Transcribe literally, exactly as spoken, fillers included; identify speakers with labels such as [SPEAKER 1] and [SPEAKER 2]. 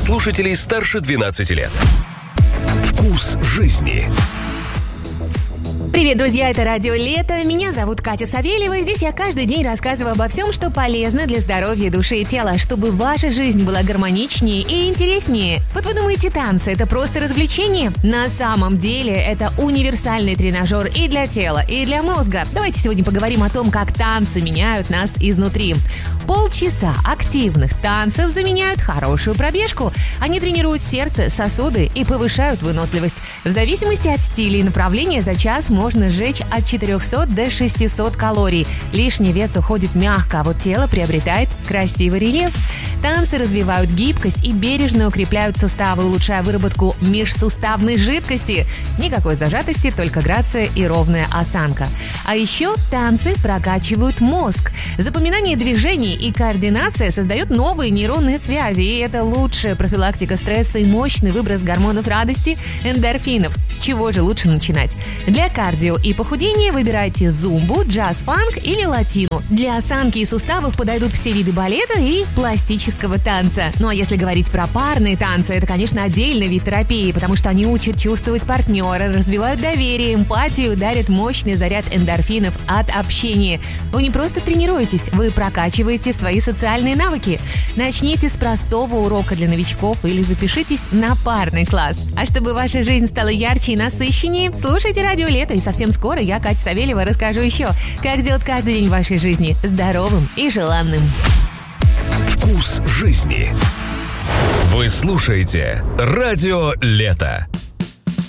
[SPEAKER 1] слушателей старше двенадцати лет. Вкус жизни.
[SPEAKER 2] Привет, друзья, это Радио Лето. Меня зовут Катя Савельева, и здесь я каждый день рассказываю обо всем, что полезно для здоровья души и тела, чтобы ваша жизнь была гармоничнее и интереснее. Вот вы думаете, танцы – это просто развлечение? На самом деле это универсальный тренажер и для тела, и для мозга. Давайте сегодня поговорим о том, как танцы меняют нас изнутри. Полчаса активных танцев заменяют хорошую пробежку. Они тренируют сердце, сосуды и повышают выносливость. В зависимости от стиля и направления за час можно сжечь от четырехсот до шестисот калорий. Лишний вес уходит мягко, а вот тело приобретает красивый рельеф. Танцы развивают гибкость и бережно укрепляют суставы, улучшая выработку межсуставной жидкости. Никакой зажатости, только грация и ровная осанка. А еще танцы прокачивают мозг. Запоминание движений и координация создают новые нейронные связи, и это лучшая профилактика стресса и мощный выброс гормонов радости – эндорфинов. С чего же лучше начинать? Для кардио и похудения выбирайте зумбу, джаз-фанк или латину. Для осанки и суставов подойдут все виды балета и пластического танца. Ну а если говорить про парные танцы, это, конечно, отдельный вид терапии, потому что они учат чувствовать партнера, развивают доверие, эмпатию, дарят мощный заряд эндорфинов от общения. Вы не просто тренируетесь, вы прокачиваете свои социальные навыки. Начните с простого урока для новичков или запишитесь на парный класс. А чтобы ваша жизнь стала ярче и насыщеннее, слушайте Радио Лето, и совсем скоро я, Катя Савельева, расскажу еще, как сделать каждый день вашей жизни здоровым и желанным.
[SPEAKER 1] Вкус жизни. Вы слушаете Радио Лето.